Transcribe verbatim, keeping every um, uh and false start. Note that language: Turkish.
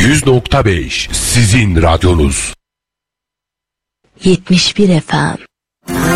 yüz nokta beş sizin radyonuz. yetmiş bir F M